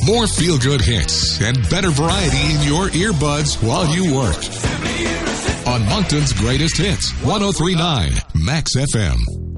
More feel-good hits and better variety in your earbuds while you work. On Moncton's Greatest Hits, 103.9 Max FM.